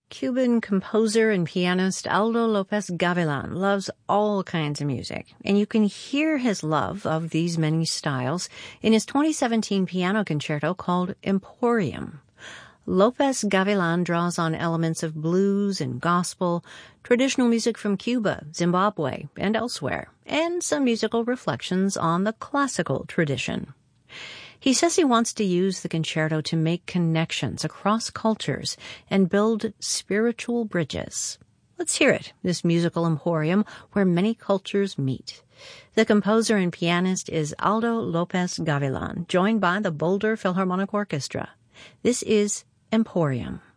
Cuban composer and pianist Aldo López Gavilán loves all kinds of music, and you can hear his love of these many styles in his 2017 piano concerto called Emporium. López Gavilán draws on elements of blues and gospel, traditional music from Cuba, Zimbabwe, and elsewhere, and some musical reflections on the classical tradition. He says he wants to use the concerto to make connections across cultures and build spiritual bridges. Let's hear it, this musical emporium where many cultures meet. The composer and pianist is Aldo López Gavilán, joined by the Boulder Philharmonic Orchestra. This is Emporium.